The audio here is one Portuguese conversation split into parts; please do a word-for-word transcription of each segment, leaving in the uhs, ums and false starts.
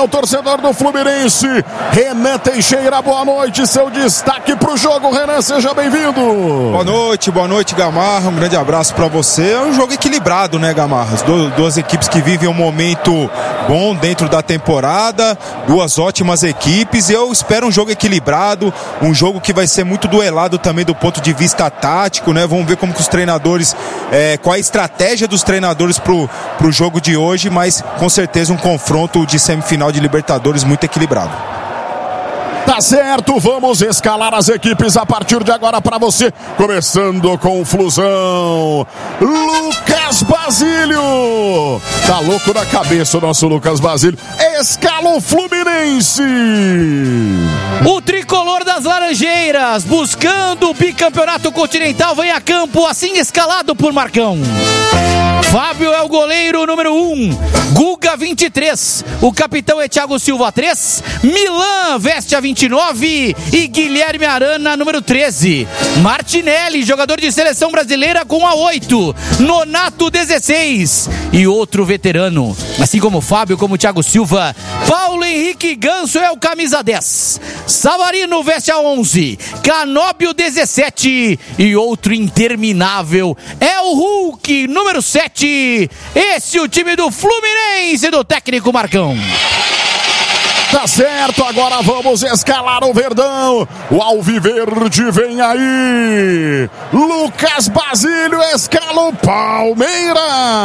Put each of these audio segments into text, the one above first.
é o torcedor do Fluminense. Renan Teixeira, boa noite. Seu destaque pro jogo, Renan, seja bem-vindo. Boa noite, boa noite, Gamarra. Um grande abraço pra você. É um jogo equilibrado, né, Gamarra? As duas, duas equipes que vivem um momento bom dentro da temporada, duas ótimas equipes. Eu espero um jogo equilibrado, um jogo que vai ser muito duelado também do ponto de vista tático, né? Vamos ver como que os treinadores, é, qual a estratégia dos treinadores pro, pro jogo de hoje, mas com certeza um confronto de semifinal de Libertadores muito equilibrado. Tá certo, vamos escalar as equipes a partir de agora para você. Começando com o Flusão, Lucas Basílio. Tá louco na cabeça o nosso Lucas Basílio. Escala o Fluminense. O tricolor das Laranjeiras, buscando o bicampeonato continental, vem a campo assim escalado por Marcão. Fábio é o goleiro número um, Guga vinte e três, o capitão é Thiago Silva três, Milan veste a vinte e nove e Guilherme Arana número treze. Martinelli, jogador de seleção brasileira, com a oito, Nonato dezesseis e outro veterano, assim como Fábio, como Thiago Silva, Paulo Henrique Ganso é o camisa dez, Savarino veste a onze, Canóbio dezessete e outro interminável é o Hulk número sete. Esse é o time do Fluminense do técnico Marcão. Tá certo, agora vamos escalar o Verdão. O Alviverde vem aí. Lucas Basílio escala o Palmeiras.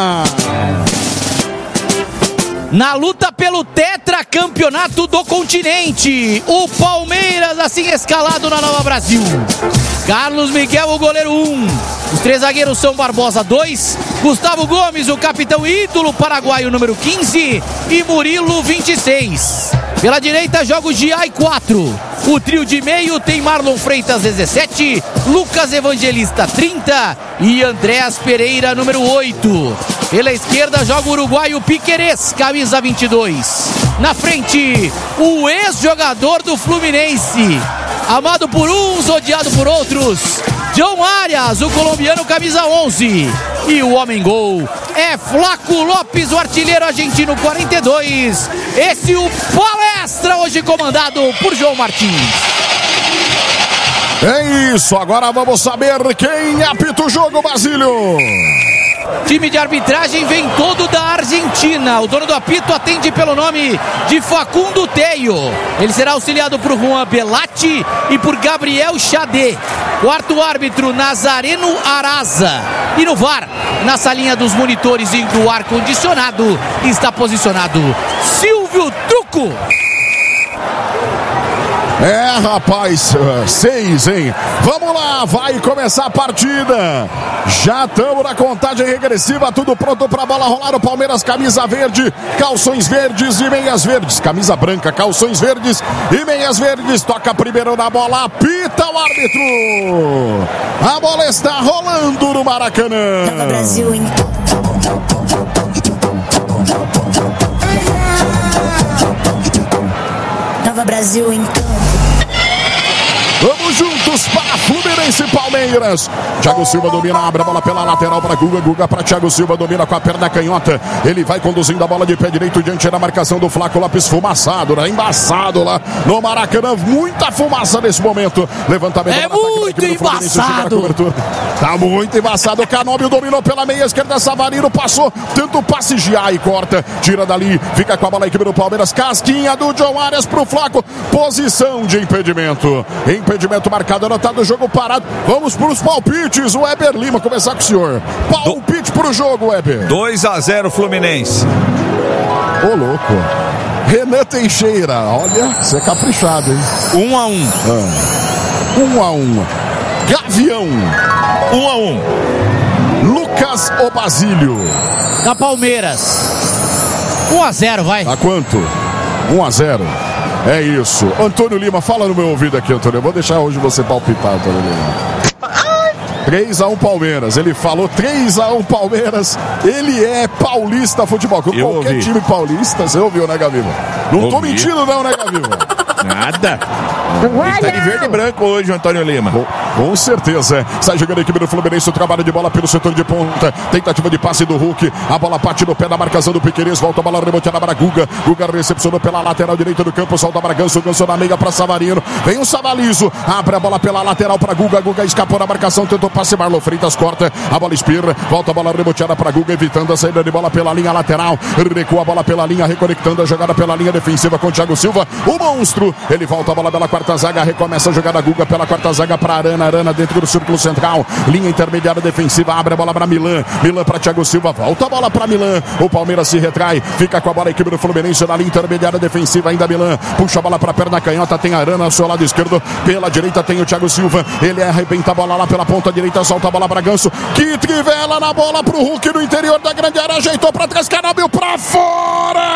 Na luta pelo tetracampeonato do continente, o Palmeiras assim escalado na Nova Brasil. Carlos Miguel, o goleiro um. Os três zagueiros são Barbosa dois, Gustavo Gomes, o capitão ídolo paraguaio número quinze e Murilo vinte e seis. Pela direita joga o Giai quatro. O trio de meio tem Marlon Freitas dezessete, Lucas Evangelista trinta e Andréas Pereira número oito. Pela esquerda joga o uruguaio Piquerez, camisa vinte e dois. Na frente, o ex-jogador do Fluminense, amado por uns, odiado por outros, John Arias, o colombiano, camisa onze. E o homem-gol é Flaco Lopes, o artilheiro argentino, quarenta e dois. Esse é o Palestra, hoje comandado por João Martins. É isso, agora vamos saber quem apita o jogo, Basílio. Time de arbitragem vem todo da Argentina. O dono do apito atende pelo nome de Facundo Teio. Ele será auxiliado por Juan Belatti e por Gabriel Xadê. Quarto árbitro, Nazareno Araza. E no V A R, na salinha dos monitores e do ar-condicionado, está posicionado Silvio Truco. É, rapaz, uh, seis, hein? Vamos lá, vai começar a partida. Já estamos na contagem regressiva, tudo pronto pra bola rolar. O Palmeiras, camisa verde, calções verdes e meias verdes. Camisa branca, calções verdes e meias verdes. Toca primeiro na bola, apita o árbitro. A bola está rolando no Maracanã. Nova Brasil, hein? Nova Brasil, hein? Vamos juntos para Fluminense e Palmeiras. Thiago Silva domina, abre a bola pela lateral para Guga. Guga para Thiago Silva, domina com a perna canhota. Ele vai conduzindo a bola de pé direito diante da marcação do Flaco Lopes. Fumaçado, né? Embaçado lá no Maracanã. Muita fumaça nesse momento. Levantamento. É muito embaçado. Tá muito embaçado. O Canóbio dominou pela meia esquerda. Savarino passou. Tenta o passe, Giai corta. Tira dali. Fica com a bola a equipe do Palmeiras. Casquinha do John Arias pro Flaco. Posição de impedimento. Impedimento marcado, anotado, jogo parado. Vamos para os palpites. O Weber Lima, começar com o senhor. Palpite para o jogo, Weber. dois a zero Fluminense. Ô, louco. Renan Teixeira, olha, você é caprichado, hein? um a um. Ah. um a um. Gavião. um a um. Lucas ou Basílio? Da Palmeiras. um a zero, vai. A quanto? um a zero. É isso. Antônio Lima, fala no meu ouvido aqui, Antônio. Eu vou deixar hoje você palpitar, Antônio Lima. três a um Palmeiras. Ele falou três a um Palmeiras. Ele é paulista futebol. Com Eu qualquer ouvi. time paulista, você ouviu, né, Gavila? Não Ouvi. tô mentindo não, né, Gavila? Nada. Ele tá de verde e branco hoje, Antônio Lima. Com certeza. Sai jogando a equipe do Fluminense. O trabalho de bola pelo setor de ponta. Tentativa de passe do Hulk. A bola parte no pé da marcação do Piquerez. Volta a bola reboteada para Guga. Guga recepcionou pela lateral direita do campo. Solta para Ganso. Ganso na meia para Savarino. Vem o Savalizo. Abre a bola pela lateral para Guga. Guga escapou na marcação. Tentou passe. Marlon Freitas corta. A bola espirra. Volta a bola reboteada para Guga. Evitando a saída de bola pela linha lateral. Recua a bola pela linha. Reconectando a jogada pela linha defensiva com o Thiago Silva. O monstro. Ele volta a bola pela quarta zaga. Recomeça a jogada Guga pela quarta zaga para Arana. Arana dentro do círculo central. Linha intermediária defensiva. Abre a bola para Milan. Milan para Thiago Silva. Volta a bola para Milan. O Palmeiras se retrai. Fica com a bola a equipe do Fluminense na linha intermediária defensiva. Ainda Milan. Puxa a bola para a perna canhota. Tem Arana ao seu lado esquerdo. Pela direita tem o Thiago Silva. Ele arrebenta a bola lá pela ponta direita. Solta a bola para Ganso. Que trivela na bola para o Hulk no interior da grande área. Ajeitou para trás. Canóbio para fora.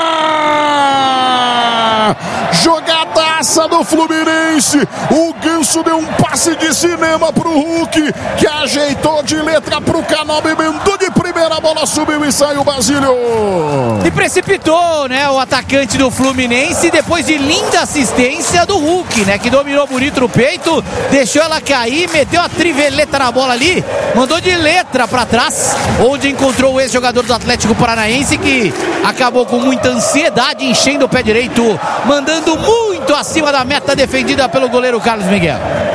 Jogadaça do Fluminense. O Ganso deu um passe de cinema pro Hulk, que ajeitou de letra pro Canóbio, mandou de primeira, a bola subiu e saiu o Basílio. E precipitou, né, o atacante do Fluminense depois de linda assistência do Hulk, né, que dominou bonito no peito, deixou ela cair, meteu a triveleta na bola ali, mandou de letra pra trás, onde encontrou o ex-jogador do Atlético Paranaense, que acabou com muita ansiedade, enchendo o pé direito, mandando muito acima da meta defendida pelo goleiro Carlos Miguel.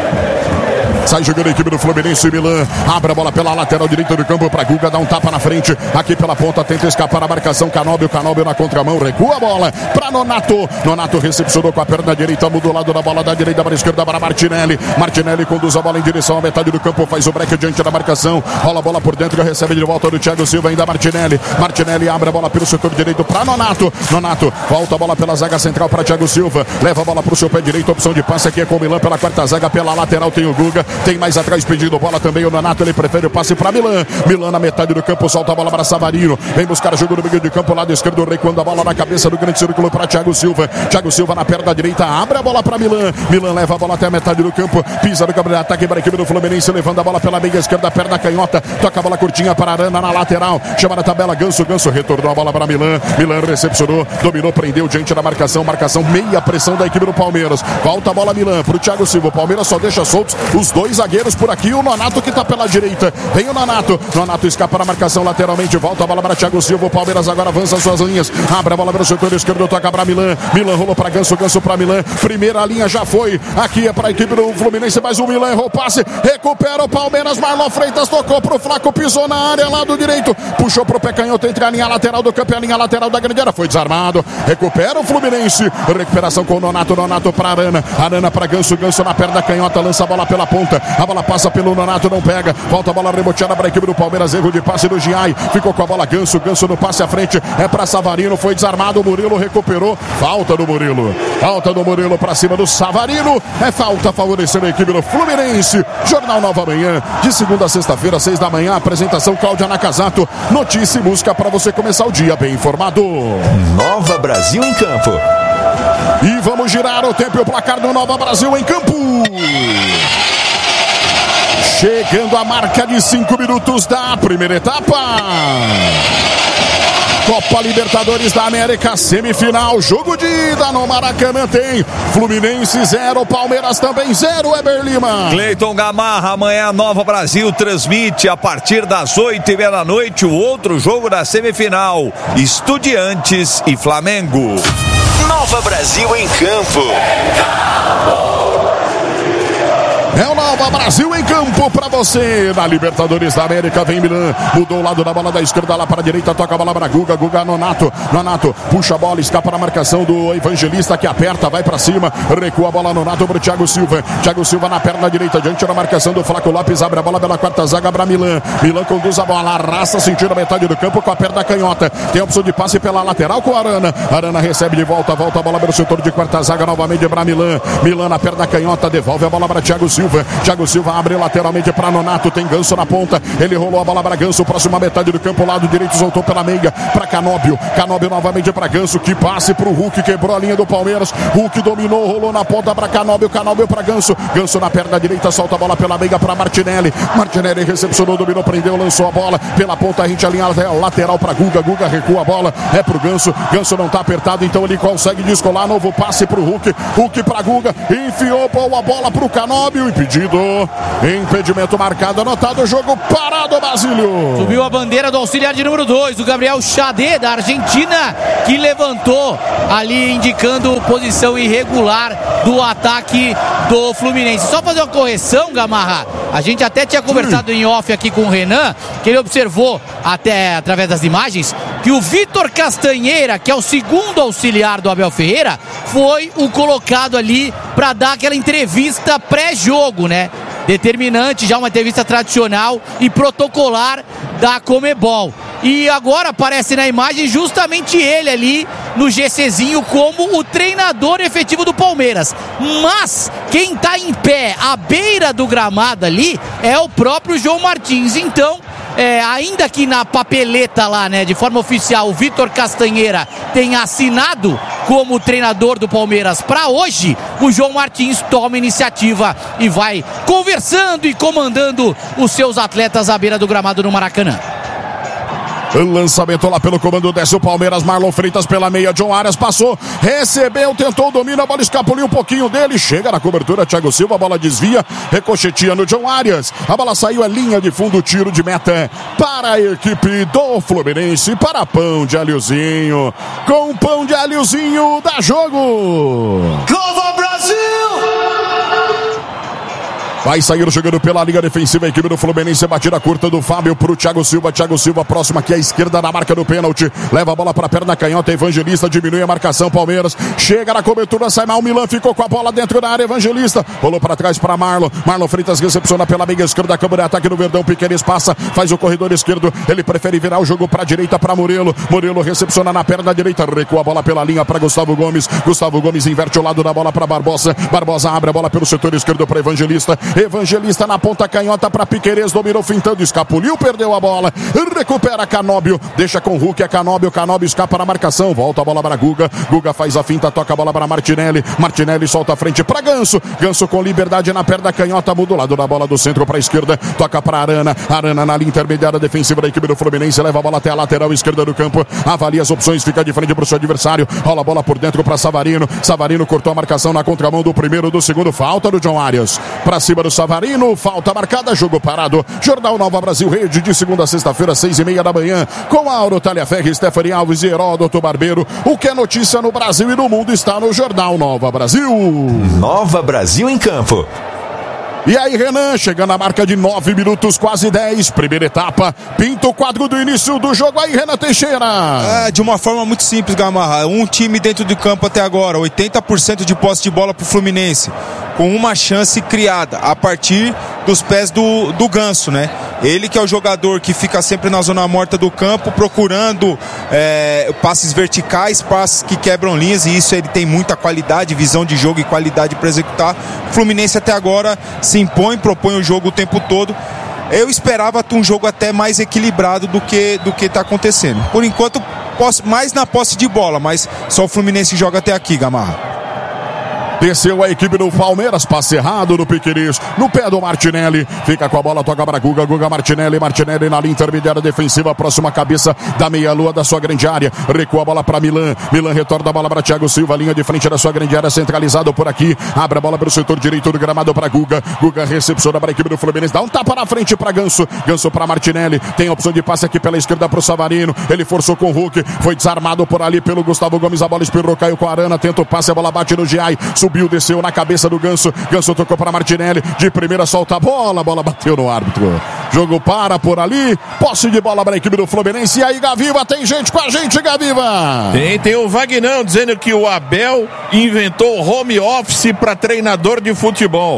Sai jogando a equipe do Fluminense. Milan abre a bola pela lateral direita do campo para Guga, dá um tapa na frente, aqui pela ponta, tenta escapar a marcação. Canóbio, Canóbio na contramão, recua a bola para Nonato. Nonato recepcionou com a perna direita, mudou o lado da bola da direita para a esquerda para Martinelli. Martinelli conduz a bola em direção à metade do campo, faz o break diante da marcação, rola a bola por dentro, recebe de volta do Thiago Silva, ainda Martinelli. Martinelli abre a bola pelo setor direito para Nonato. Nonato volta a bola pela zaga central para Thiago Silva, leva a bola para o seu pé direito, opção de passe aqui é com o Milan pela quarta zaga, pela lateral tem o Guga. Tem mais atrás pedindo bola também o Nonato, ele prefere o passe para Milan. Milan na metade do campo, solta a bola para Savarino. Vem buscar jogo no meio de campo, lado esquerdo, recuando a bola na cabeça do grande círculo para Thiago Silva. Thiago Silva na perna direita, abre a bola para Milan. Milan leva a bola até a metade do campo, pisa no campo de ataque para a equipe do Fluminense, levando a bola pela meia esquerda, perna canhota, toca a bola curtinha para Arana na lateral, chama na tabela Ganso, Ganso retornou a bola para Milan. Milan recepcionou, dominou, prendeu diante da marcação, marcação meia pressão da equipe do Palmeiras. Volta a bola Milan para o Thiago Silva. O Palmeiras só deixa soltos os dois zagueiros por aqui. O Nonato que tá pela direita. Vem o Nonato. Nonato escapa na marcação lateralmente. Volta a bola para Thiago Silva. O Palmeiras agora avança suas linhas. Abre a bola pelo setor esquerdo. Toca para Milan. Milan rolou para Ganso. Ganso para Milan. Primeira linha já foi. Aqui é para a equipe do Fluminense. Mas o Milan errou o passe. Recupera o Palmeiras. Marlon Freitas tocou pro Flaco. Pisou na área. Lado direito. Puxou pro pé canhoto. Entre a linha lateral do campo e a linha lateral da grande área. Foi desarmado. Recupera o Fluminense. Recuperação com o Nonato. Nonato para Arana. Arana para Ganso. Ganso na perna canhota. Lança a bola pela ponta. A bola passa pelo Nonato, não pega, volta a bola reboteada para a equipe do Palmeiras, erro de passe do Giai, ficou com a bola Ganso, Ganso no passe à frente, é para Savarino, foi desarmado, o Murilo recuperou, falta do Murilo, falta do Murilo para cima do Savarino, é falta favorecendo a equipe do Fluminense. Jornal Nova Manhã, de segunda a sexta-feira, seis da manhã, apresentação Cláudia Nakazato, notícia e música para você começar o dia bem informado. Nova Brasil em campo. E vamos girar o tempo e o placar do Nova Brasil em campo. Chegando a marca de cinco minutos da primeira etapa. Copa Libertadores da América, semifinal, jogo de ida no Maracanã tem Fluminense zero, Palmeiras também zero, Eber Lima. Cleiton Gamarra, amanhã Nova Brasil transmite a partir das oito e meia da noite o outro jogo da semifinal, Estudiantes e Flamengo. Nova Brasil em campo. É o Nova Brasil em campo para você. Na Libertadores da América vem Milan. Mudou o lado da bola da esquerda lá para a direita. Toca a bola para Guga. Guga Nonato. Nonato puxa a bola, escapa na marcação do Evangelista que aperta, vai para cima. Recua a bola Nonato para o Thiago Silva. Thiago Silva na perna direita, diante da marcação do Flaco Lopes. Abre a bola pela quarta zaga para Milan. Milan conduz a bola, arrasta, sentindo a metade do campo com a perna canhota. Tem a opção de passe pela lateral com a Arana. Arana recebe de volta, volta a bola pelo setor de quarta zaga novamente para Milan. Milan na perna canhota, devolve a bola para Thiago Silva. Thiago Silva abre lateralmente para Nonato, tem Ganso na ponta, ele rolou a bola para Ganso, próxima metade do campo, lado direito, soltou pela meia para Canóbio, Canóbio novamente para Ganso, que passe para o Hulk, quebrou a linha do Palmeiras, Hulk dominou, rolou na ponta para Canóbio, Canóbio para Ganso, Ganso na perna direita, solta a bola pela meia para Martinelli, Martinelli recepcionou, dominou, prendeu, lançou a bola, pela ponta a gente alinha lateral para Guga, Guga recua a bola, é pro Ganso, Ganso não tá apertado, então ele consegue descolar, novo passe para o Hulk, Hulk para Guga, enfiou a bola para o Canóbio, impedido. Impedimento marcado, anotado, jogo parado, Basílio. Subiu a bandeira do auxiliar de número dois, o Gabriel Xadê, da Argentina, que levantou ali indicando posição irregular do ataque do Fluminense. Só fazer uma correção, Gamarra, a gente até tinha conversado em off aqui com o Renan, que ele observou até através das imagens que o Vitor Castanheira, que é o segundo auxiliar do Abel Ferreira, foi o colocado ali para dar aquela entrevista pré-jogo, né? Determinante, já uma entrevista tradicional e protocolar da Conmebol. E agora aparece na imagem justamente ele ali no GCzinho como o treinador efetivo do Palmeiras. Mas quem tá em pé à beira do gramado ali é o próprio João Martins. Então, é, ainda que na papeleta lá, né, de forma oficial, o Vitor Castanheira tenha assinado como treinador do Palmeiras para hoje, o João Martins toma iniciativa e vai conversando e comandando os seus atletas à beira do gramado no Maracanã. Lançamento lá pelo comando, desce o Palmeiras, Marlon Freitas pela meia, John Arias passou, recebeu, tentou o domínio, a bola escapuliu um pouquinho dele, chega na cobertura, Thiago Silva, a bola desvia, ricocheteia no John Arias, a bola saiu, é linha de fundo, tiro de meta para a equipe do Fluminense, para Pão de Alhozinho, com Pão de Alhozinho, dá jogo! Nova Brasil! Vai sair jogando pela linha defensiva a equipe do Fluminense, batida curta do Fábio pro Thiago Silva, Thiago Silva próximo aqui à esquerda na marca do pênalti, leva a bola para a perna canhota, Evangelista diminui a marcação, Palmeiras chega na cobertura, sai mal, Milan ficou com a bola dentro da área, Evangelista rolou para trás para Marlon, Marlon Freitas recepciona pela meia esquerda, câmara de ataque do Verdão, Piqueires passa, faz o corredor esquerdo, ele prefere virar o jogo para a direita para Murilo, Murilo recepciona na perna direita, recua a bola pela linha para Gustavo Gomes, Gustavo Gomes inverte o lado da bola para Barbosa, Barbosa abre a bola pelo setor esquerdo para Evangelista, Evangelista na ponta canhota para Piqueires, dominou fintando, escapuliu, perdeu a bola, recupera Canóbio, deixa com o Hulk, é Canóbio, Canóbio escapa na marcação, volta a bola para Guga, Guga faz a finta, toca a bola para Martinelli, Martinelli solta a frente para Ganso, Ganso com liberdade na perna canhota, muda o lado da bola do centro para a esquerda, toca para Arana, Arana na linha intermediária defensiva da equipe do Fluminense, leva a bola até a lateral esquerda do campo, avalia as opções, fica de frente para o seu adversário, rola a bola por dentro para Savarino, Savarino cortou a marcação na contramão do primeiro, do segundo, falta do John Arias, para cima do Savarino, falta marcada, jogo parado. Jornal Nova Brasil Rede, de segunda a sexta-feira, seis e meia da manhã, com Auro Talhaferri, Stephanie Alves e Heródoto Barbeiro. O que é notícia no Brasil e no mundo está no Jornal Nova Brasil. Nova Brasil em campo. E aí, Renan, chegando a marca de nove minutos, quase dez, primeira etapa, pinta o quadro do início do jogo aí, Renan Teixeira. É, de uma forma muito simples, Gamarra, um time dentro de campo até agora, oitenta por cento de posse de bola pro Fluminense, com uma chance criada a partir dos pés do, do Ganso, né? Ele que é o jogador que fica sempre na zona morta do campo, procurando é, passes verticais, passes que quebram linhas, e isso ele tem muita qualidade, visão de jogo e qualidade para executar. O Fluminense até agora se impõe, propõe o jogo o tempo todo. Eu esperava ter um jogo até mais equilibrado do que do que está acontecendo. Por enquanto, posse, mais na posse de bola, mas só o Fluminense joga até aqui, Gamarra. Desceu a equipe do Palmeiras, passe errado no Piqueires, no pé do Martinelli, fica com a bola, toca para Guga, Guga Martinelli, Martinelli na linha intermediária defensiva, próxima cabeça da meia-lua da sua grande área, recua a bola para Milan, Milan retorna a bola para Thiago Silva, linha de frente da sua grande área, centralizado por aqui, abre a bola pelo setor direito do gramado para Guga, Guga recepciona para a equipe do Fluminense, dá um tapa na frente para Ganso, Ganso para Martinelli, tem a opção de passe aqui pela esquerda para o Savarino, ele forçou com o Hulk, foi desarmado por ali pelo Gustavo Gomes, a bola espirrou, caiu com a Arana, tenta o passe, a bola bate no Giai, subiu, desceu na cabeça do Ganso, Ganso tocou para Martinelli, de primeira solta a bola, a bola bateu no árbitro, jogo para por ali, posse de bola para a equipe do Fluminense. E aí, Gaviva, tem gente com a gente, Gaviva? Tem, tem o Vagnão dizendo que o Abel inventou home office para treinador de futebol.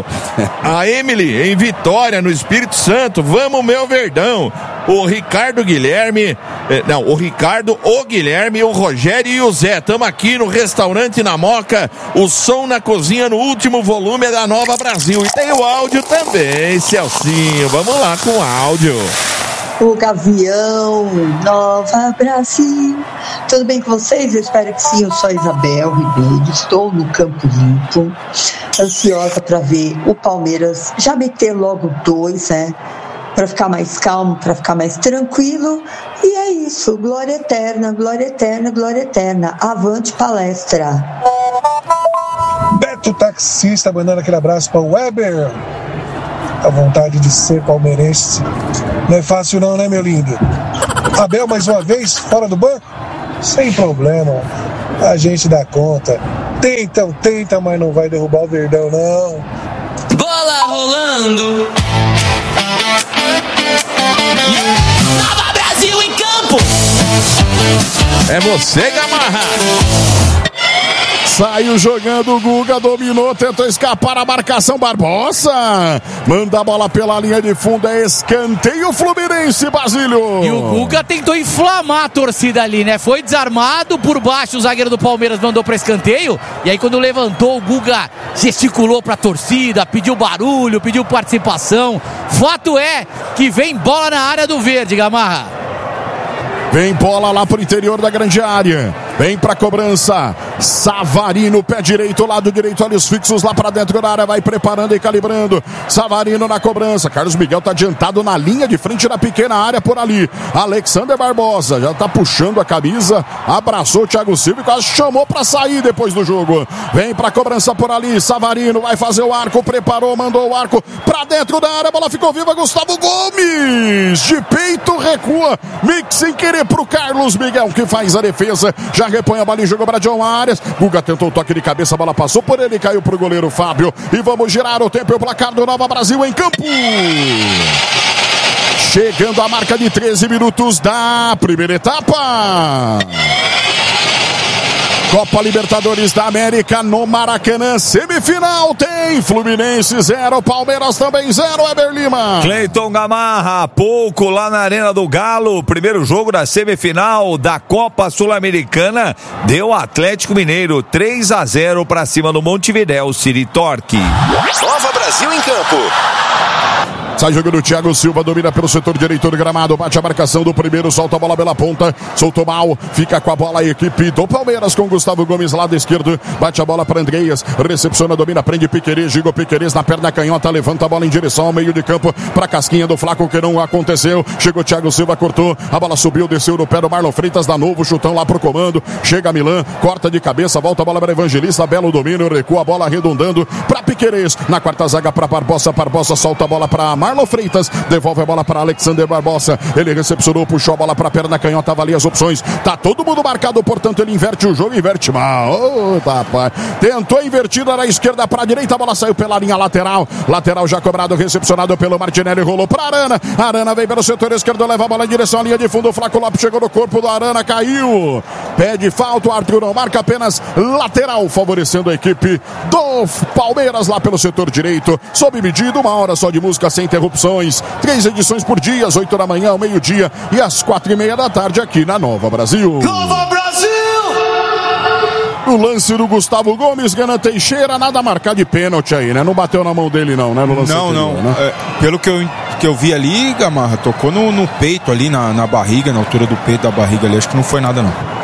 A Emily em Vitória, no Espírito Santo, vamos meu Verdão. O Ricardo Guilherme, eh, não, o Ricardo, o Guilherme, o Rogério e o Zé. Estamos aqui no restaurante na Moca, o som na cozinha no último volume da Nova Brasil. E tem o áudio também, Celcinho. Vamos lá com o áudio. O Gavião, Nova Brasil. Tudo bem com vocês? Eu espero que sim. Eu sou a Isabel Ribeiro, estou no Campo Limpo, ansiosa para ver o Palmeiras já meter logo dois, né? Para ficar mais calmo, para ficar mais tranquilo. E é isso, glória eterna, glória eterna, glória eterna. Avante palestra. Beto Taxista, mandando aquele abraço para o Weber. A vontade de ser palmeirense não é fácil não, né, meu lindo? Abel mais uma vez fora do banco? Sem problema, a gente dá conta. Tenta, tenta, mas não vai derrubar o Verdão, não. Bola rolando. Nova Brasil em campo. É você, Gamarra. Saiu jogando o Guga, dominou, tentou escapar a marcação, Barbosa manda a bola pela linha de fundo, é escanteio Fluminense, Basílio. E o Guga tentou inflamar a torcida ali, né? Foi desarmado por baixo, o zagueiro do Palmeiras mandou para escanteio, e aí quando levantou, o Guga gesticulou pra torcida, pediu barulho, pediu participação. Fato é que vem bola na área do Verde, Gamarra. Vem bola lá pro interior da grande área. Vem pra cobrança. Savarino, pé direito, lado direito, olhos fixos lá pra dentro da área. Vai preparando e calibrando. Savarino na cobrança. Carlos Miguel tá adiantado na linha de frente da pequena área por ali. Alexander Barbosa já tá puxando a camisa. Abraçou o Thiago Silva e quase chamou pra sair depois do jogo. Vem pra cobrança por ali. Savarino vai fazer o arco. Preparou, mandou o arco pra dentro da área. A bola ficou viva. Gustavo Gomes de peito recua. Mix sem querer pro Carlos Miguel que faz a defesa. Já repõe a bola e jogou para John Arias. Guga tentou o toque de cabeça, a bola passou por ele, caiu pro goleiro Fábio. E vamos girar o tempo e o placar do Nova Brasil em campo. Chegando a marca de treze minutos da primeira etapa. Copa Libertadores da América no Maracanã, semifinal tem Fluminense zero, Palmeiras também zero, Eber Lima. Cleiton Gamarra, pouco lá na Arena do Galo, primeiro jogo da semifinal da Copa Sul-Americana, deu Atlético Mineiro três a zero para cima do Montevidéu City Torque. Nova Brasil em campo. Sai jogando o Thiago Silva, domina pelo setor direito do gramado, bate a marcação do primeiro, solta a bola pela ponta, soltou mal, fica com a bola a equipe do Palmeiras com Gustavo Gomes, lado esquerdo, bate a bola para Andreas, recepciona, domina, prende Piquerez, Gigo Piquerez na perna canhota, levanta a bola em direção ao meio de campo, para casquinha do Flaco, que não aconteceu, chegou Thiago Silva, cortou, a bola subiu, desceu no pé do Marlon Freitas, dá novo chutão lá pro comando, chega Milan, corta de cabeça, volta a bola para Evangelista, belo domínio, recua a bola arredondando para Piquerez, na quarta zaga para Barbosa, Barbosa solta a bola para Marlon Freitas, devolve a bola para Alexander Barbosa, ele recepcionou, puxou a bola para a perna canhota, avalia as opções, tá todo mundo marcado, portanto ele inverte o jogo, inverte mal, oh, papai, tentou invertida na esquerda para a direita, a bola saiu pela linha lateral, lateral já cobrado, recepcionado pelo Martinelli, rolou para Arana, Arana vem pelo setor esquerdo, leva a bola em direção à linha de fundo, o Flaco Lopes chegou no corpo do Arana, caiu, pede falta, o Arthur não marca, apenas lateral, favorecendo a equipe do Palmeiras lá pelo setor direito, sob medida, uma hora só de música sem interrupção, três edições por dia, às oito da manhã, ao meio-dia e às quatro e meia da tarde aqui na Nova Brasil. Nova Brasil! O lance do Gustavo Gomes, Gana Teixeira, nada a marcar de pênalti aí, né? Não bateu na mão dele não, né? No lance não, anterior, não. Né? É, pelo que eu, que eu vi ali, Gamarra, tocou no, no peito ali, na, na barriga, na altura do peito da barriga ali, acho que não foi nada não.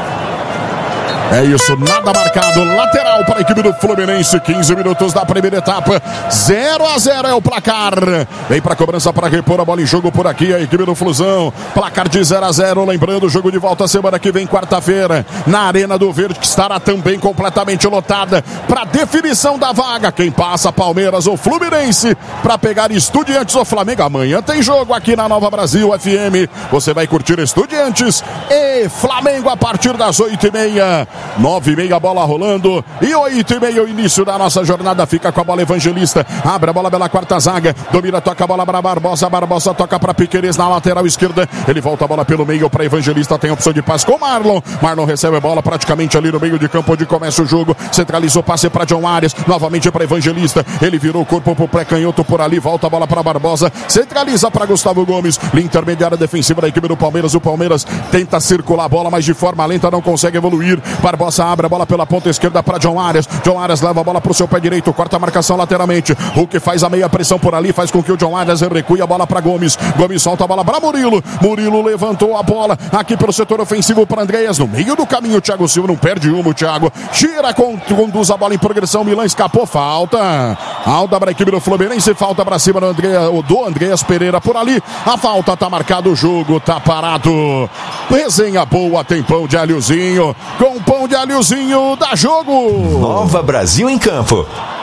É isso, nada marcado, lateral para a equipe do Fluminense, quinze minutos da primeira etapa, zero a zero é o placar, vem para a cobrança para repor a bola em jogo por aqui, a equipe do Flusão, placar de zero a zero, lembrando, o jogo de volta semana que vem, quarta-feira, na Arena do Verde, que estará também completamente lotada, para definição da vaga, quem passa, Palmeiras ou Fluminense, para pegar Estudiantes ou Flamengo, amanhã tem jogo aqui na Nova Brasil F M, você vai curtir Estudiantes e Flamengo a partir das oito e meia, nove e meia, bola rolando, e oito e meia o início da nossa jornada, fica com a bola Evangelista, abre a bola pela quarta zaga, domina, toca a bola para Barbosa, Barbosa toca para Piquerez na lateral esquerda, ele volta a bola pelo meio para Evangelista, tem opção de passe com Marlon, Marlon recebe a bola praticamente ali no meio de campo onde começa o jogo, centralizou, passe para John Arias, novamente para Evangelista, ele virou o corpo pro pré-canhoto por ali, volta a bola para Barbosa, centraliza para Gustavo Gomes, linha intermediária defensiva da equipe do Palmeiras, o Palmeiras tenta circular a bola, mas de forma lenta não consegue evoluir, Barbosa abre a bola pela ponta esquerda para John Arias. John Arias leva a bola para o seu pé direito, corta a marcação lateralmente. Hulk faz a meia pressão por ali, faz com que o John Arias recue a bola para Gomes. Gomes solta a bola para Murilo. Murilo levantou a bola aqui pelo setor ofensivo para Andreas. No meio do caminho, o Thiago Silva não perde uma. O Thiago tira, conduz a bola em progressão. Milan escapou, falta. Alta para a equipe do Fluminense, falta para cima do Andreas, do Andreas Pereira por ali. A falta tá marcado, o jogo tá parado. Resenha boa, tem pão de alhozinho. Com pão de alhozinho, dá jogo. Nova Brasil em campo.